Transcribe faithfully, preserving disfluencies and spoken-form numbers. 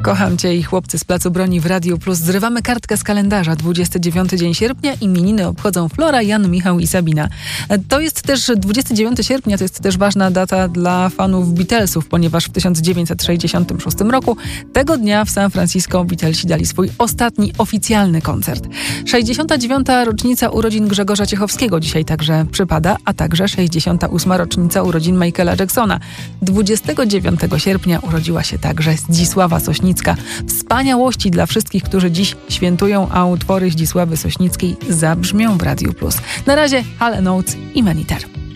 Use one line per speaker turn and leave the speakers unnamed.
Kocham Cię i chłopcy z Placu Broni w Radiu Plus. Zrywamy kartkę z kalendarza. dwudziesty dziewiąty dzień sierpnia. Imieniny obchodzą Flora, Jan, Michał i Sabina. To jest też dwudziestego dziewiątego sierpnia, to jest też ważna data dla fanów Beatlesów, ponieważ w tysiąc dziewięćset sześćdziesiątym szóstym roku tego dnia w San Francisco Beatlesi dali swój ostatni oficjalny koncert. sześćdziesiąta dziewiąta rocznica urodzin Grzegorza Ciechowskiego dzisiaj także przypada, a także sześćdziesiąta ósma rocznica urodzin Michaela Jacksona. dwudziestego dziewiątego sierpnia urodziła się także Zdzisława Sośnicka. Wspaniałości dla wszystkich, którzy dziś świętują, a utwory Zdzisławy Sośnickiej zabrzmią w Radiu Plus. Na razie Hall and Oates i Maniter.